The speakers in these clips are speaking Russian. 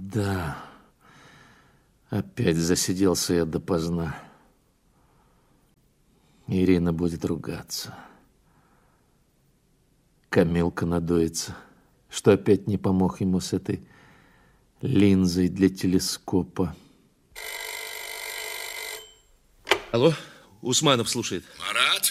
Да, опять засиделся я допоздна. Ирина будет ругаться. Камилка надуется, что опять не помог ему с этой линзой для телескопа. Алло, Усманов слушает. Марат?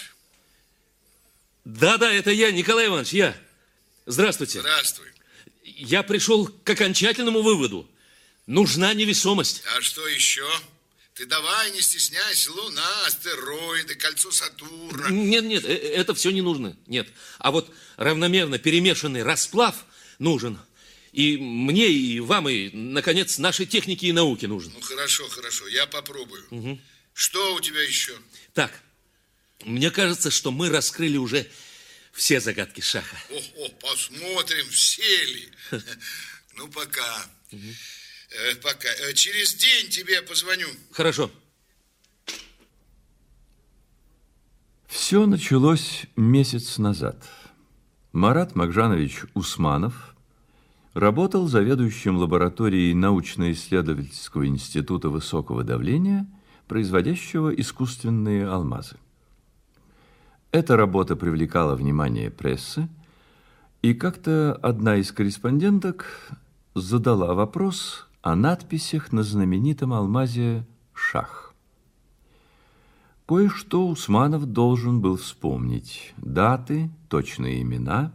Да, это я, Николай Иванович, я. Здравствуйте. Здравствуй. Я пришел к окончательному выводу. Нужна невесомость. А что еще? Ты давай, не стесняйся. Луна, астероиды, кольцо Сатурна. Нет, это все не нужно. Нет. А вот равномерно перемешанный расплав нужен. И мне, и вам, и, наконец, нашей технике и науке нужен. Ну, хорошо, я попробую. Угу. Что у тебя еще? Так, мне кажется, что мы раскрыли уже все загадки Шаха. Посмотрим, все ли. Ну, пока. Пока. Через день тебе позвоню. Хорошо. Все началось месяц назад. Марат Макжанович Усманов работал заведующим лабораторией научно-исследовательского института высокого давления, производящего искусственные алмазы. Эта работа привлекала внимание прессы, и как-то одна из корреспонденток задала вопрос о надписях на знаменитом алмазе «Шах». Кое-что Усманов должен был вспомнить: даты, точные имена.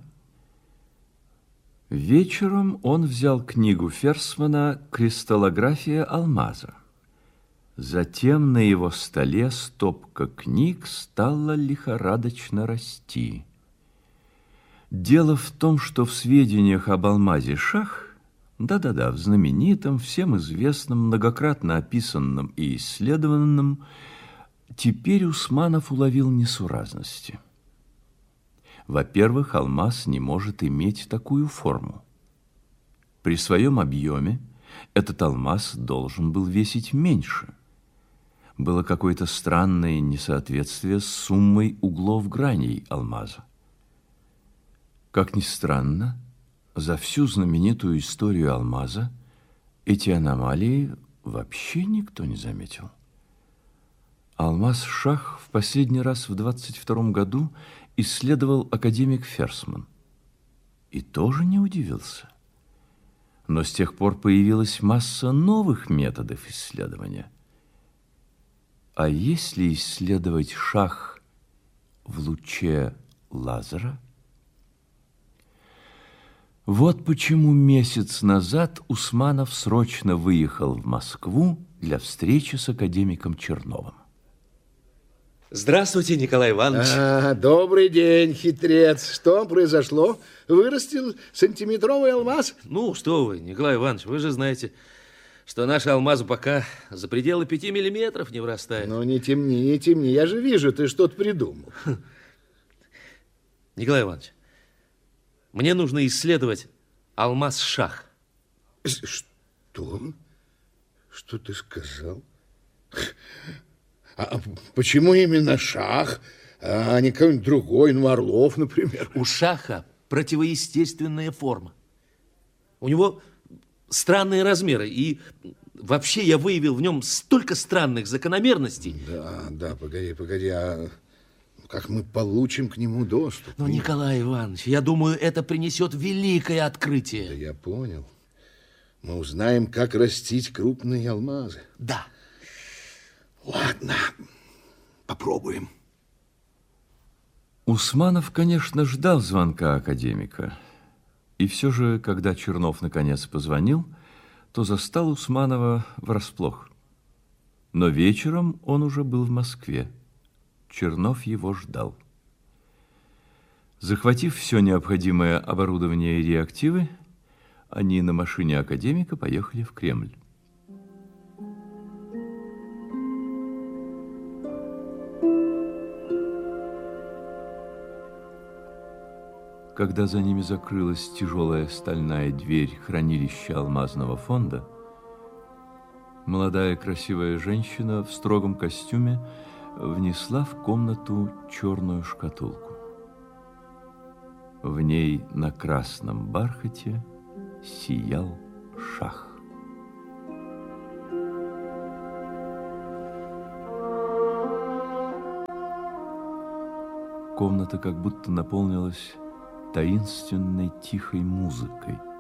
Вечером он взял книгу Ферсмана «Кристаллография алмаза». Затем на его столе стопка книг стала лихорадочно расти. Дело в том, что в сведениях об алмазе Шах, в знаменитом, всем известном, многократно описанном и исследованном, теперь Усманов уловил несуразности. Во-первых, алмаз не может иметь такую форму. При своем объеме этот алмаз должен был весить меньше. Было какое-то странное несоответствие с суммой углов граней алмаза. Как ни странно, за всю знаменитую историю алмаза эти аномалии вообще никто не заметил. Алмаз Шах в последний раз в 22 году исследовал академик Ферсман. И тоже не удивился. Но с тех пор появилась масса новых методов исследования. А если исследовать Шах в луче лазера? Вот почему месяц назад Усманов срочно выехал в Москву для встречи с академиком Черновым. Здравствуйте, Николай Иванович. Добрый день, хитрец. Что произошло? Вырастил сантиметровый алмаз? Ну, что вы, Николай Иванович, вы же знаете, что наши алмазы пока за пределы 5 миллиметров не вырастают. Ну, не темни. Я же вижу, ты что-то придумал. Николай Иванович, мне нужно исследовать алмаз Шах. Что? Что ты сказал? А почему именно Шах, а не какой-нибудь другой, Орлов, например? У Шаха противоестественная форма. У него странные размеры, и вообще я выявил в нем столько странных закономерностей. Да, погоди, а как мы получим к нему доступ? Ну, Николай Иванович, я думаю, это принесет великое открытие. Да я понял. Мы узнаем, как растить крупные алмазы. Да. Ладно, попробуем. Усманов, конечно, ждал звонка академика. И все же, когда Чернов наконец позвонил, то застал Усманова врасплох. Но вечером он уже был в Москве. Чернов его ждал. Захватив все необходимое оборудование и реактивы, они на машине академика поехали в Кремль. Когда за ними закрылась тяжелая стальная дверь хранилища алмазного фонда, молодая красивая женщина в строгом костюме внесла в комнату черную шкатулку. В ней на красном бархате сиял Шах. Комната как будто наполнилась таинственной тихой музыкой.